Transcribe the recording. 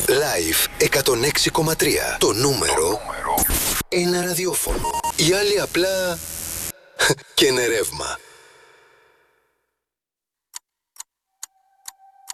Live 106,3. Το νούμερο ένα ραδιόφωνο. Οι άλλοι απλά και είναι ρεύμα.